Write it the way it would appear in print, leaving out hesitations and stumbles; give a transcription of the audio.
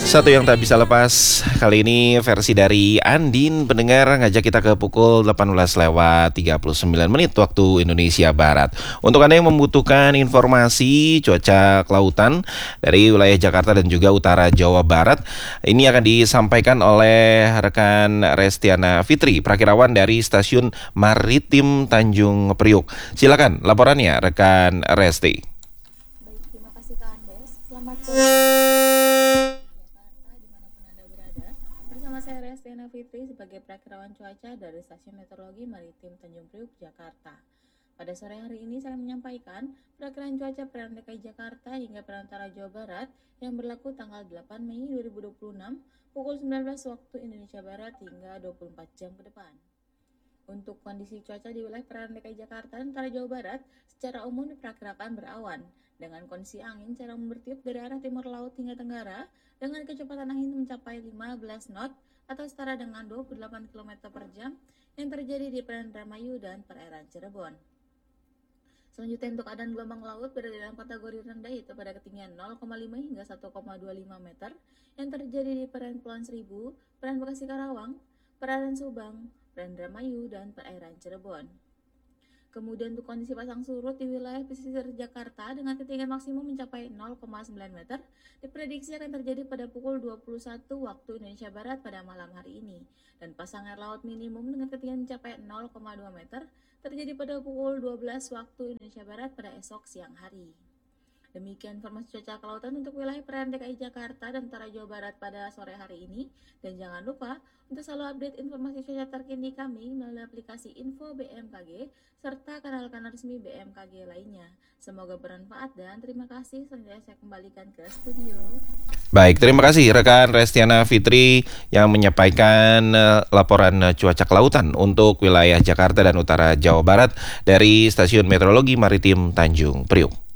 Satu yang tak bisa lepas kali ini versi dari Andin pendengar ngajak kita ke pukul 18:39 waktu Indonesia Barat. Untuk Anda yang membutuhkan informasi cuaca kelautan dari wilayah Jakarta dan juga utara Jawa Barat, ini akan disampaikan oleh rekan Restiana Fitri, prakirawan dari Stasiun Maritim Tanjung Priuk. Silakan laporannya rekan Resti. Baik, terima kasih Kak Andes. Selamat sore. Bersama saya Restiana Fitri sebagai prakirawan cuaca dari Stasiun Meteorologi Maritim Tanjung Priuk, Jakarta. Pada sore hari ini saya menyampaikan perakiraan cuaca perairan DKI Jakarta hingga perantara Jawa Barat yang berlaku tanggal 8 Mei 2026 pukul 19 waktu Indonesia Barat hingga 24 jam ke depan. Untuk kondisi cuaca di wilayah perairan DKI Jakarta dan utara Jawa Barat secara umum diperkirakan berawan dengan kondisi angin cenderung bertiup dari arah timur laut hingga tenggara dengan kecepatan angin mencapai 15 knot atau setara dengan 28 km per jam yang terjadi di perairan Indramayu dan perairan Cirebon. Selanjutnya untuk keadaan gelombang laut berada dalam kategori rendah yaitu pada ketinggian 0,5 hingga 1,25 meter yang terjadi di perairan Kepulauan Seribu, perairan Bekasi Karawang, perairan Subang, perairan Indramayu, dan perairan Cirebon. Kemudian untuk kondisi pasang surut di wilayah pesisir Jakarta dengan ketinggian maksimum mencapai 0,9 meter diprediksi akan terjadi pada pukul 21 waktu Indonesia Barat pada malam hari ini. Dan pasang air laut minimum dengan ketinggian mencapai 0,2 meter terjadi pada pukul 12 waktu Indonesia Barat pada esok siang hari. Demikian informasi cuaca kelautan untuk wilayah perairan DKI Jakarta dan utara Jawa Barat pada sore hari ini. Dan jangan lupa untuk selalu update informasi cuaca terkini kami melalui aplikasi Info BMKG serta kanal-kanal resmi BMKG lainnya. Semoga bermanfaat dan terima kasih. Selanjutnya saya kembalikan ke studio. Baik, terima kasih rekan Restiana Fitri yang menyampaikan laporan cuaca kelautan untuk wilayah Jakarta dan utara Jawa Barat dari Stasiun Meteorologi Maritim Tanjung Priuk.